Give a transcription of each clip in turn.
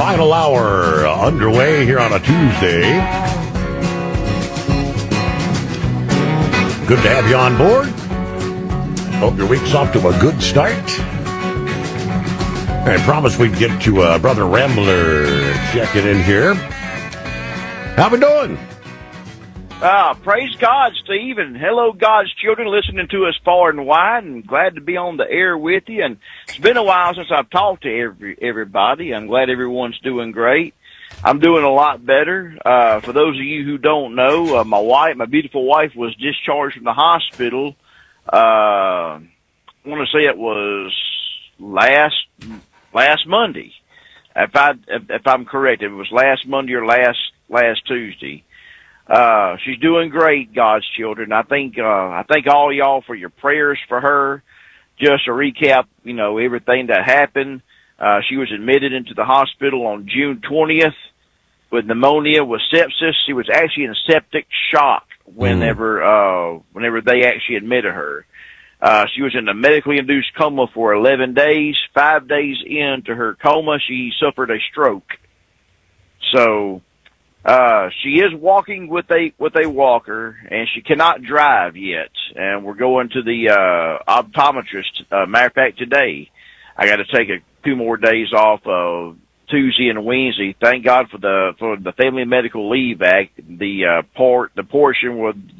Final hour underway here on a Tuesday. Good to have you on board. Hope your week's off to a good start. I promised we'd get to Brother Rambler checking in here. How we doing? Praise God, Steve, and hello, God's children listening to us far and wide, and glad to be on the air with you. And it's been a while since I've talked to everybody. I'm glad everyone's doing great. I'm doing a lot better. For those of you who don't know, my beautiful wife, was discharged from the hospital. I want to say it was last Monday. If I'm correct, it was last Monday or last Tuesday. She's doing great, God's children. I thank all y'all for your prayers for her. Just to recap, everything that happened. She was admitted into the hospital on June 20th with pneumonia, with sepsis. She was actually in septic shock whenever they actually admitted her. She was in a medically induced coma for 11 days. 5 days into her coma, she suffered a stroke. So, she is walking with a walker, and she cannot drive yet. And we're going to the optometrist. Matter of fact, today I got to take 2 more days off, Tuesday and Wednesday. Thank God for the Family Medical Leave Act. The portion with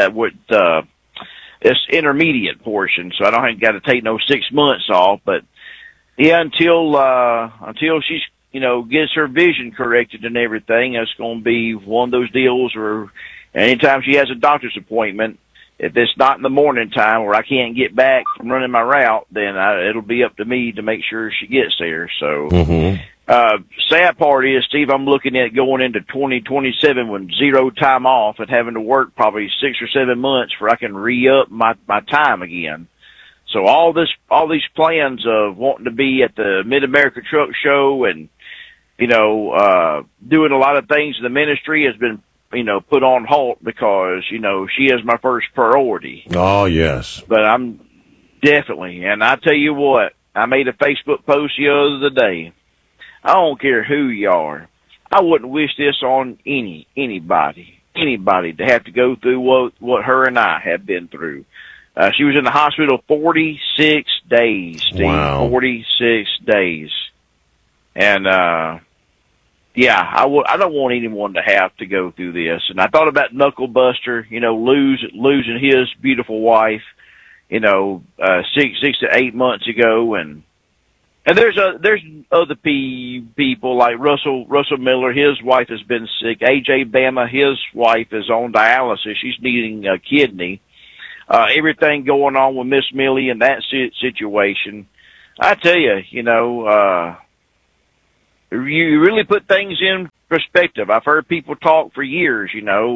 it's intermediate portion, so I don't got to take no 6 months off. But yeah, until she's gets her vision corrected and everything, it's going to be one of those deals where anytime she has a doctor's appointment, if it's not in the morning time or I can't get back from running my route, then it'll be up to me to make sure she gets there. So, sad part is, Steve, I'm looking at going into 2027 with 0 time off and having to work probably 6 or 7 months before I can re-up my time again. So all these plans of wanting to be at the Mid-America Truck Show and doing a lot of things in the ministry has been, put on halt because, she is my first priority. Oh, yes. But I'm definitely, and I tell you what, I made a Facebook post the other day. I don't care who you are. I wouldn't wish this on anybody to have to go through what her and I have been through. She was in the hospital 46 days, Steve. Wow. 46 days. And, I don't want anyone to have to go through this. And I thought about Knuckle Buster, losing his beautiful wife, 6 to 8 months ago. And there's other people like Russell Miller. His wife has been sick. AJ Bama, his wife is on dialysis. She's needing a kidney. Everything going on with Miss Millie and that situation. I tell you, you really put things in perspective. I've heard people talk for years,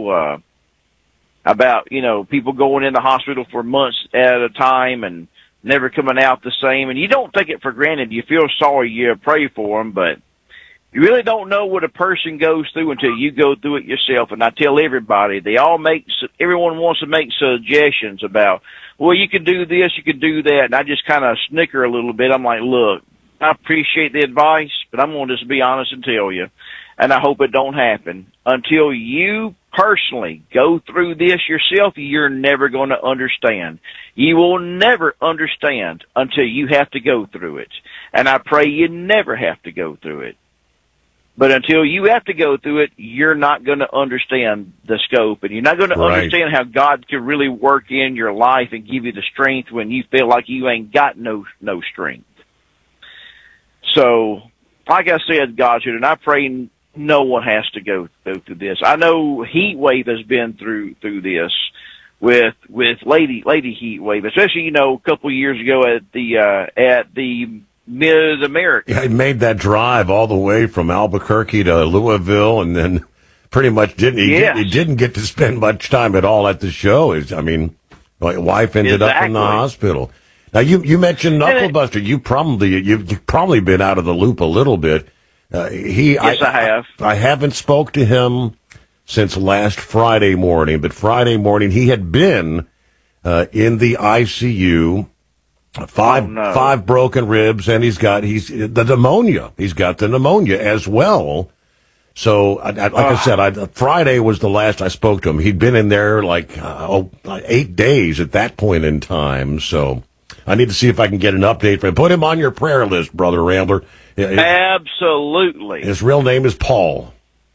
about, people going in the hospital for months at a time and never coming out the same. And you don't take it for granted. You feel sorry. You pray for them, but you really don't know what a person goes through until you go through it yourself. And I tell everybody, everyone wants to make suggestions about, well, you can do this, you can do that. And I just kind of snicker a little bit. I'm like, look, I appreciate the advice, but I'm going to just be honest and tell you, and I hope it don't happen. Until you personally go through this yourself, you're never going to understand. You will never understand until you have to go through it. And I pray you never have to go through it. But until you have to go through it, you're not going to understand the scope, and you're not going to understand how God can really work in your life and give you the strength when you feel like you ain't got no strength. So, like I said, God, and I pray no one has to go through this. I know Heat Wave has been through this with Lady Heat Wave, especially a couple of years ago at the Mid-America. Yeah, he made that drive all the way from Albuquerque to Louisville, and then pretty much he didn't get to spend much time at all at the show. My wife ended up in the hospital. Now you mentioned Knuckle Buster. You've probably been out of the loop a little bit. Yes, I have. I haven't spoke to him since last Friday morning, but Friday morning he had been in the ICU Five broken ribs, and he's got the pneumonia. He's got the pneumonia as well. So, like I said, Friday was the last I spoke to him. He'd been in there like 8 days at that point in time. So, I need to see if I can get an update for him. Put him on your prayer list, Brother Rambler. Absolutely. His real name is Paul.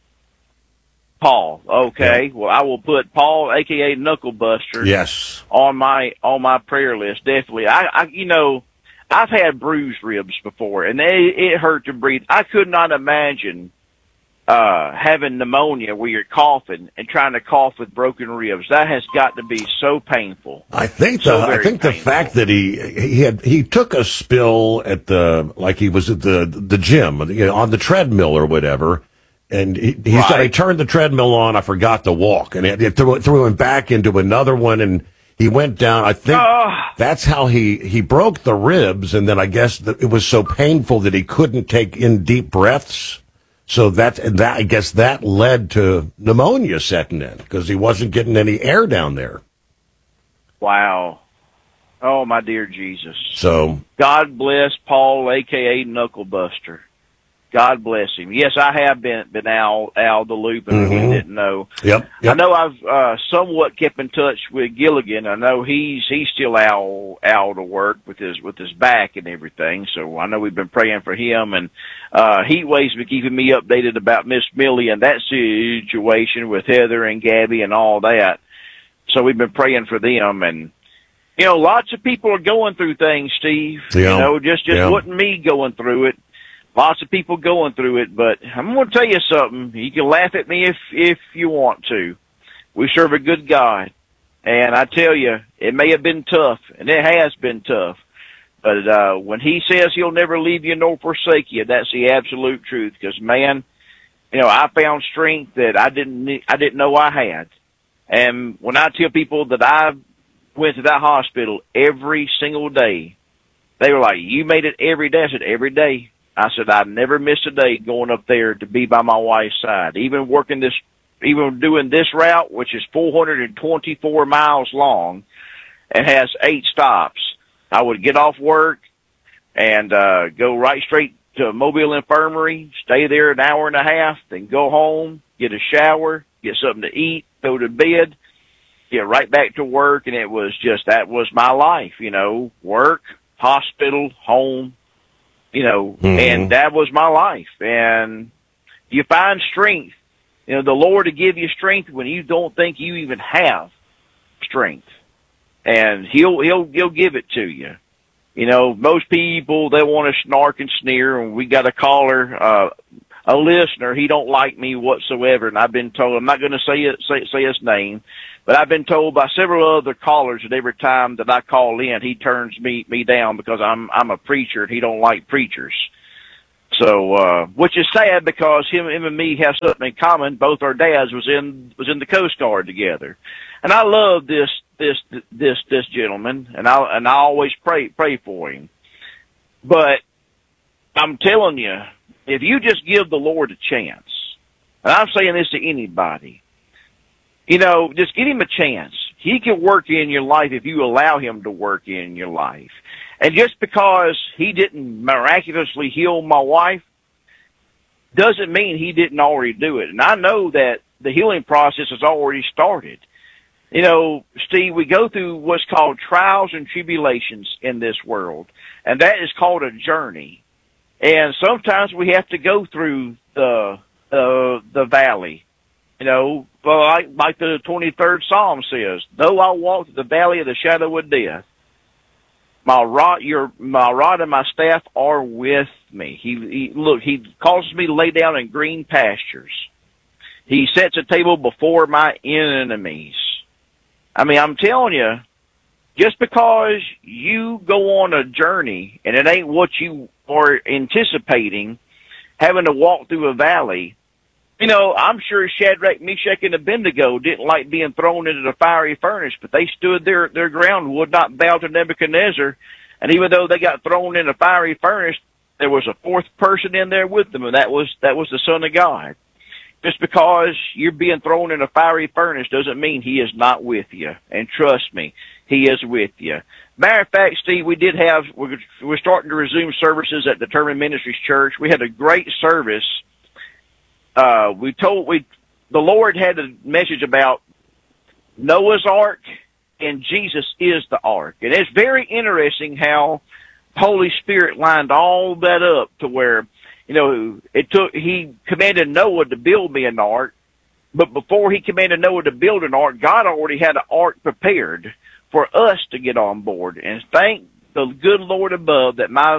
Paul. Okay. Yeah. Well, I will put Paul, aka Knucklebuster. Yes. On my prayer list. Definitely. I've had bruised ribs before, and it hurt to breathe. I could not imagine having pneumonia where you're coughing and trying to cough with broken ribs. That has got to be so painful. I think the fact that he took a spill at he was at the gym, on the treadmill or whatever, and he said, I turned the treadmill on, I forgot to walk, and it threw him back into another one, and he went down. I think that's how he broke the ribs, and then I guess it was so painful that he couldn't take in deep breaths. So I guess that led to pneumonia setting in because he wasn't getting any air down there. Wow. Oh, my dear Jesus. So God bless Paul, a.k.a. Knucklebuster. God bless him. Yes, I have been out of the loop, and he didn't know. Yep. I know I've somewhat kept in touch with Gilligan. I know he's still out of work with his back and everything. So I know we've been praying for him, and Heatwave's been keeping me updated about Miss Millie and that situation with Heather and Gabby and all that. So we've been praying for them, and lots of people are going through things, Steve. Yeah. Just wasn't me going through it. Lots of people going through it, but I'm going to tell you something. You can laugh at me if you want to. We serve a good God, and I tell you, it may have been tough, and it has been tough. But when He says He'll never leave you nor forsake you, that's the absolute truth. Because man, I found strength that I didn't know I had. And when I tell people that I went to that hospital every single day, they were like, "You made it every day." I said, "Every day." I said, I never missed a day going up there to be by my wife's side. Even doing this route, which is 424 miles long and has 8 stops, I would get off work and go right straight to Mobile Infirmary, stay there an hour and a half, then go home, get a shower, get something to eat, go to bed, get right back to work. And that was my life, work, hospital, home, and that was my life. And you find strength, the Lord to give you strength when you don't think you even have strength. And He'll give it to you. Most people, they want to snark and sneer, and we got a caller, a listener, he don't like me whatsoever, and I've been told, I'm not going to say his name, but I've been told by several other callers that every time that I call in, he turns me down because I'm a preacher and he don't like preachers. So, which is sad because him and me have something in common. Both our dads was in the Coast Guard together, and I love this gentleman, and I always pray for him. But I'm telling you, if you just give the Lord a chance, and I'm saying this to anybody, just give Him a chance. He can work in your life if you allow Him to work in your life. And just because He didn't miraculously heal my wife doesn't mean He didn't already do it. And I know that the healing process has already started. Steve, we go through what's called trials and tribulations in this world, and that is called a journey. And sometimes we have to go through the valley, like the 23rd Psalm says, though I walk through the valley of the shadow of death, my rod and my staff are with me. He causes me to lay down in green pastures. He sets a table before my enemies. I mean, I'm telling you, just because you go on a journey and it ain't what you are anticipating, having to walk through a valley, I'm sure Shadrach, Meshach, and Abednego didn't like being thrown into the fiery furnace, but they stood their ground, would not bow to Nebuchadnezzar. And even though they got thrown in the fiery furnace, there was a fourth person in there with them, and that was the Son of God. Just because you're being thrown in a fiery furnace doesn't mean He is not with you. And trust me, He is with you. Matter of fact, Steve, we're starting to resume services at Determined Ministries Church. We had a great service. The Lord had a message about Noah's Ark, and Jesus is the Ark. And it's very interesting how Holy Spirit lined all that up to where, he commanded Noah to build me an ark, but before he commanded Noah to build an ark, God already had an ark prepared for us to get on board. And thank the good Lord above that my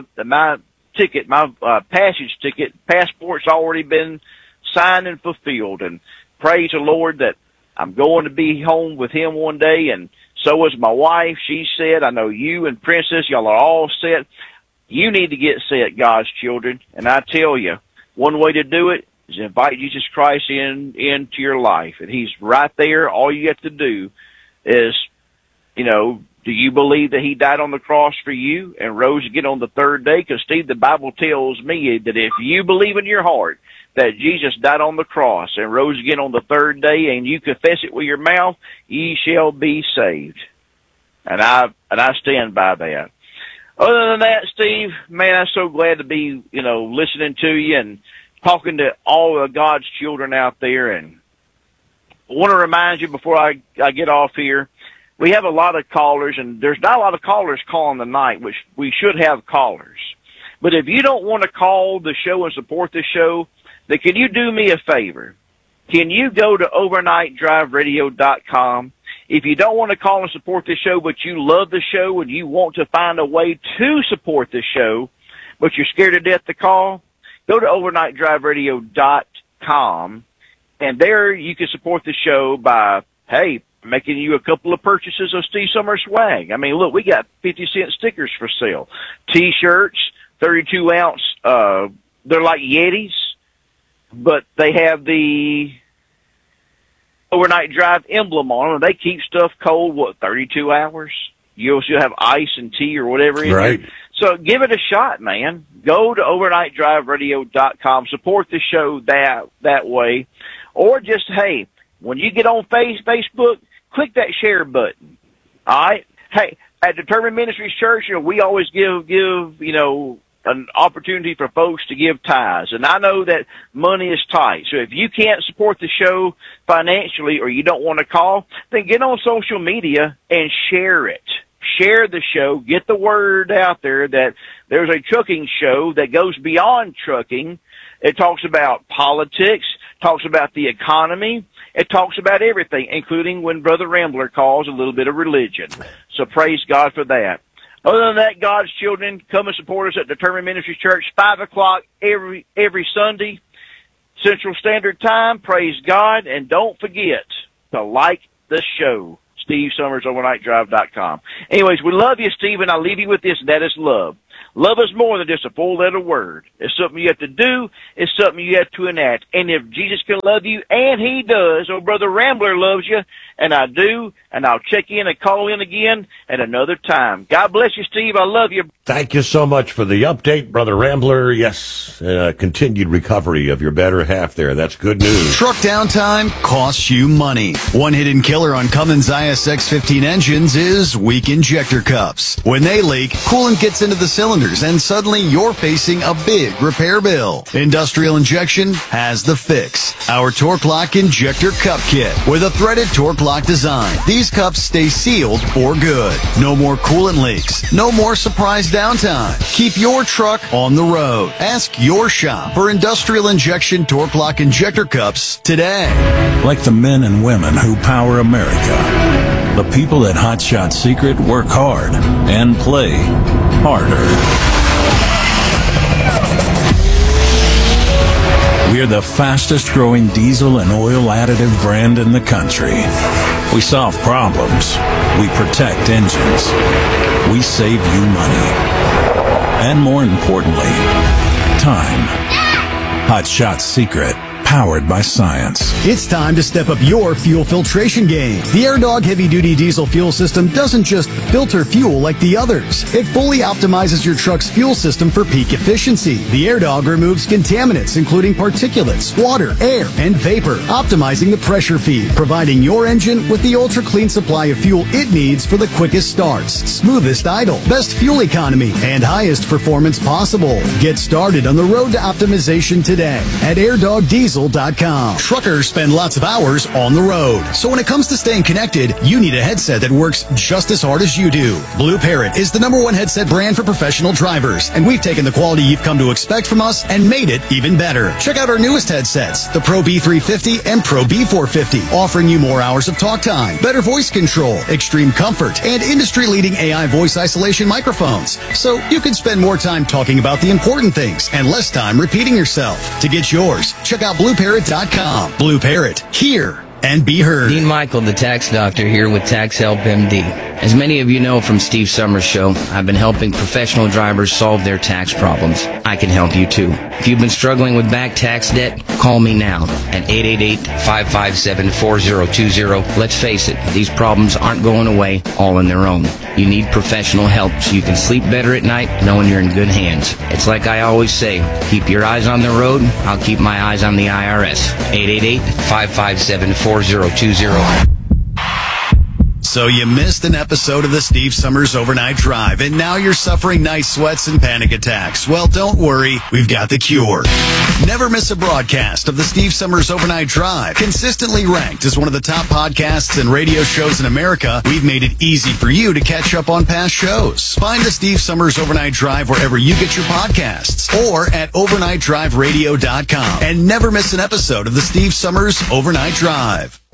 passage ticket, passport's already been signed and fulfilled. And praise the Lord that I'm going to be home with him one day, and so is my wife. She said, I know you and Princess, y'all are all set. You need to get set, God's children. And I tell you, one way to do it is invite Jesus Christ into your life. And he's right there. All you have to do is, do you believe that he died on the cross for you and rose again on the third day? Because, Steve, the Bible tells me that if you believe in your heart that Jesus died on the cross and rose again on the third day, and you confess it with your mouth, ye shall be saved. And I stand by that. Other than that, Steve, man, I'm so glad to be, listening to you and talking to all of God's children out there. And I want to remind you before I get off here, we have a lot of callers, and there's not a lot of callers calling tonight, which we should have callers. But if you don't want to call the show and support the show, then can you do me a favor? Can you go to overnightdriveradio.com? If you don't want to call and support the show, but you love the show and you want to find a way to support the show, but you're scared to death to call, go to overnightdriveradio.com, and there you can support the show by, making you a couple of purchases of Steve Summers swag. I mean, look, we got 50-cent stickers for sale. T-shirts, 32-ounce, they're like Yetis, but they have the Overnight Drive emblem on them. They keep stuff cold, 32 hours? You'll still have ice and tea or whatever in right. there. So give it a shot, man. Go to overnightdriveradio.com. Support the show that way. Or just, when you get on Facebook, click that share button. All right? Hey, at Determined Ministries Church, we always give an opportunity for folks to give tithes. And I know that money is tight. So if you can't support the show financially or you don't want to call, then get on social media and share it. Share the show. Get the word out there that there's a trucking show that goes beyond trucking. It talks about politics, talks about the economy. It talks about everything, including when Brother Rambler calls a little bit of religion. So praise God for that. Other than that, God's children, come and support us at Determined Ministries Church, 5 o'clock every Sunday, Central Standard Time. Praise God. And don't forget to like the show, Steve Summers, overnightdrive.com. Anyways, we love you, Steve, and I'll leave you with this, and that is love. Love is more than just a four-letter word. It's something you have to do. It's something you have to enact. And if Jesus can love you, and he does, Brother Rambler loves you, and I do, and I'll check in and call in again at another time. God bless you, Steve. I love you. Thank you so much for the update, Brother Rambler. Yes, continued recovery of your better half there. That's good news. Truck downtime costs you money. One hidden killer on Cummins ISX 15 engines is weak injector cups. When they leak, coolant gets into the cylinders, and suddenly you're facing a big repair bill. Industrial Injection has the fix. Our Torque Lock Injector Cup Kit with a threaded Torque Lock design. These cups stay sealed for good. No more coolant leaks. No more surprise downtime. Keep your truck on the road. Ask your shop for Industrial Injection Torque Lock Injector Cups today. Like the men and women who power America, the people at Hot Shot Secret work hard and play harder. We're the fastest growing diesel and oil additive brand in the country. We solve problems. We protect engines. We save you money. And more importantly, time. Hot Shot Secret powered by science. It's time to step up your fuel filtration game. The AirDog heavy-duty diesel fuel system doesn't just filter fuel like the others. It fully optimizes your truck's fuel system for peak efficiency. The AirDog removes contaminants, including particulates, water, air, and vapor, optimizing the pressure feed, providing your engine with the ultra-clean supply of fuel it needs for the quickest starts, smoothest idle, best fuel economy, and highest performance possible. Get started on the road to optimization today at airdogdiesel.com. Truckers spend lots of hours on the road, so when it comes to staying connected, you need a headset that works just as hard as you do. Blue Parrot is the #1 headset brand for professional drivers, and we've taken the quality you've come to expect from us and made it even better. Check out our newest headsets, the Pro B350 and Pro B450, offering you more hours of talk time, better voice control, extreme comfort, and industry-leading AI voice isolation microphones, so you can spend more time talking about the important things and less time repeating yourself. To get yours, check out BlueParrot.com. Blue Parrot, hear and be heard. Dean Michael, the tax doctor, here with Tax Help MD. As many of you know from Steve Summers' show, I've been helping professional drivers solve their tax problems. I can help you too. If you've been struggling with back tax debt, call me now at 888-557-4020. Let's face it, these problems aren't going away all on their own. You need professional help so you can sleep better at night knowing you're in good hands. It's like I always say, keep your eyes on the road, I'll keep my eyes on the IRS. 888-557-4020. So you missed an episode of the Steve Summers Overnight Drive, and now you're suffering night sweats and panic attacks. Well, don't worry, we've got the cure. Never miss a broadcast of the Steve Summers Overnight Drive. Consistently ranked as one of the top podcasts and radio shows in America, we've made it easy for you to catch up on past shows. Find the Steve Summers Overnight Drive wherever you get your podcasts or at overnightdriveradio.com. And never miss an episode of the Steve Summers Overnight Drive.